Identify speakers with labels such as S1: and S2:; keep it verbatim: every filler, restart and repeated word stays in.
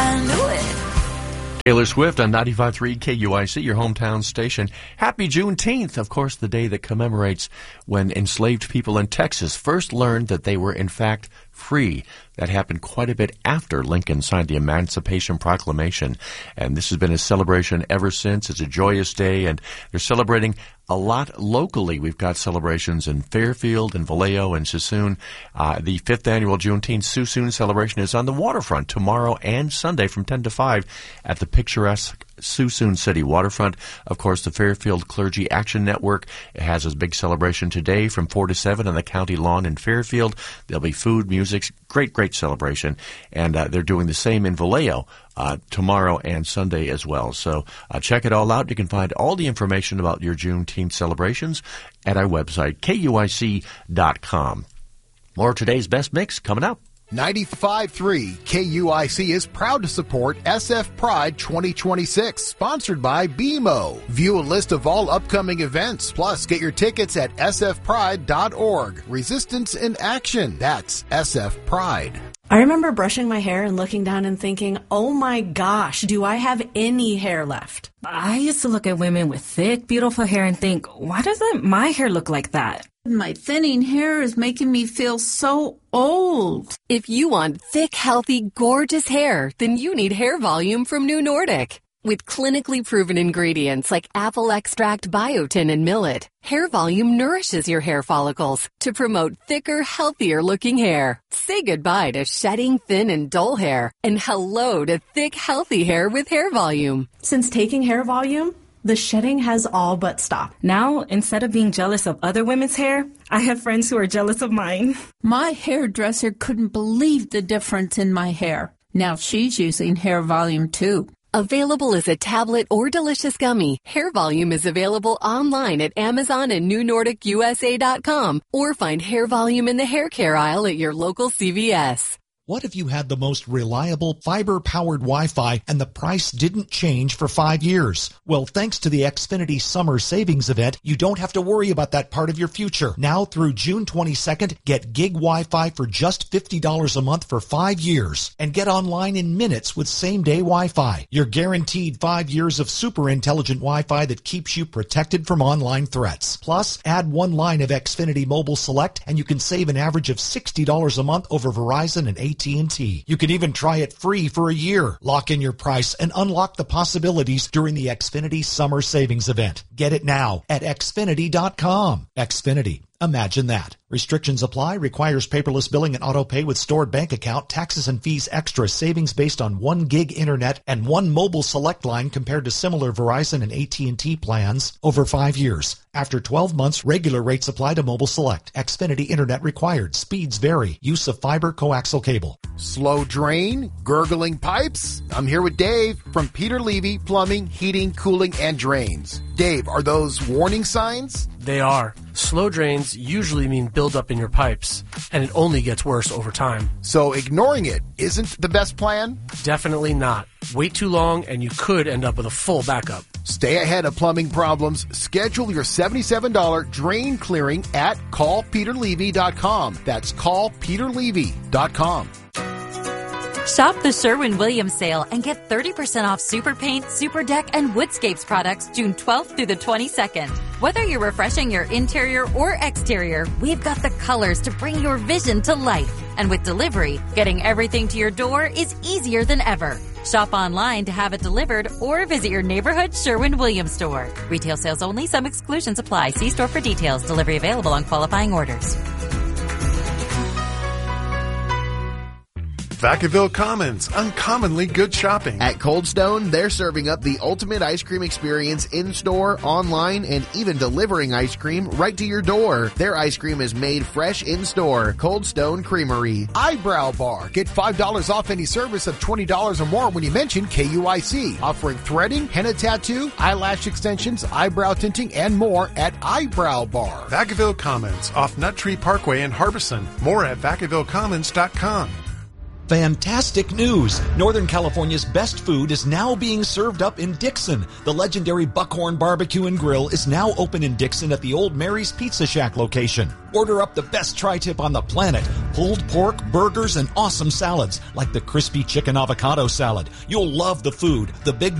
S1: I knew it.
S2: Taylor Swift on ninety-five point three K U I C, your hometown station. Happy Juneteenth, of course, the day that commemorates when enslaved people in Texas first learned that they were, in fact, free. That happened quite a bit after Lincoln signed the Emancipation Proclamation. And this has been a celebration ever since. It's a joyous day, and they're celebrating a lot locally. We've got celebrations in Fairfield and Vallejo and Suisun. Uh, the fifth annual Juneteenth Suisun celebration is on the waterfront tomorrow and Sunday from ten to five at the picturesque Suisun City waterfront. Of course, the Fairfield Clergy Action Network has a big celebration today from four to seven on the county lawn in Fairfield. There'll be food, music, great, great celebration. And uh, they're doing the same in Vallejo uh, tomorrow and Sunday as well. So uh, check it all out. You can find all the information about your Juneteenth celebrations at our website, K U I C dot com. More of today's Best Mix coming up.
S3: ninety-five point three K U I C is proud to support S F Pride twenty twenty-six, sponsored by B M O. View a list of all upcoming events, plus get your tickets at S F pride dot org. Resistance in action. That's S F Pride.
S4: I remember brushing my hair and looking down and thinking, oh my gosh, do I have any hair left?
S5: I used to look at women with thick, beautiful hair and think, why doesn't my hair look like that?
S1: My thinning hair is making me feel so old.
S6: If you want thick, healthy, gorgeous hair, then you need Hair Volume from New Nordic. With clinically proven ingredients like apple extract, biotin, and millet, Hair Volume nourishes your hair follicles to promote thicker, healthier-looking hair. Say goodbye to shedding, thin, and dull hair, and hello to thick, healthy hair with Hair Volume.
S4: Since taking Hair Volume, the shedding has all but stopped.
S5: Now, instead of being jealous of other women's hair, I have friends who are jealous of mine.
S1: My hairdresser couldn't believe the difference in my hair. Now she's using Hair Volume too.
S6: Available as a tablet or delicious gummy, Hair Volume is available online at Amazon and New Nordic U S A dot com, or find Hair Volume in the hair care aisle at your local C V S.
S7: What if you had the most reliable fiber-powered Wi-Fi and the price didn't change for five years? Well, thanks to the Xfinity Summer Savings Event, you don't have to worry about that part of your future. Now through June twenty-second, get gig Wi-Fi for just fifty dollars a month for five years and get online in minutes with same-day Wi-Fi. You're guaranteed five years of super intelligent Wi-Fi that keeps you protected from online threats. Plus, add one line of Xfinity Mobile Select and you can save an average of sixty dollars a month over Verizon and A T and T. You can even try it free for a year. Lock in your price and unlock the possibilities during the Xfinity Summer Savings Event. Get it now at Xfinity dot com. Xfinity. Imagine that. Restrictions apply. Requires paperless billing and auto pay with stored bank account. Taxes and fees extra. Savings based on one gig internet and one mobile select line compared to similar Verizon and A T and T plans over five years. After twelve months, regular rates apply to mobile select. Xfinity internet required. Speeds vary. Use of fiber coaxial cable.
S3: Slow drain? Gurgling pipes? I'm here with Dave from Peter Levy Plumbing, Heating, Cooling, and Drains. Dave, are those warning signs?
S8: They are. Slow drains usually mean buildup in your pipes, and it only gets worse over time.
S3: So ignoring it isn't the best plan?
S8: Definitely not. Wait too long and you could end up with a full backup.
S3: Stay ahead of plumbing problems. Schedule your seventy-seven dollars drain clearing at call peter levy dot com. That's call peter levy dot com.
S9: Shop the Sherwin-Williams sale and get thirty percent off Super Paint, Super Deck, and Woodscapes products June twelfth through the twenty-second. Whether you're refreshing your interior or exterior, we've got the colors to bring your vision to life. And with delivery, getting everything to your door is easier than ever. Shop online to have it delivered or visit your neighborhood Sherwin-Williams store. Retail sales only. Some exclusions apply. See store for details. Delivery available on qualifying orders.
S10: Vacaville Commons, uncommonly good shopping.
S11: At Cold Stone, they're serving up the ultimate ice cream experience in-store, online, and even delivering ice cream right to your door. Their ice cream is made fresh in-store. Cold Stone Creamery.
S3: Eyebrow Bar. Get five dollars off any service of twenty dollars or more when you mention K U I C. Offering threading, henna tattoo, eyelash extensions, eyebrow tinting, and more at Eyebrow Bar.
S10: Vacaville Commons, off Nut Tree Parkway in Harbison. More at vacaville commons dot com.
S7: Fantastic news! Northern California's best food is now being served up in Dixon. The legendary Buckhorn Barbecue and Grill is now open in Dixon at the Old Mary's Pizza Shack location. Order up the best tri-tip on the planet. Pulled pork, burgers, and awesome salads like the crispy chicken avocado salad. You'll love the food, the big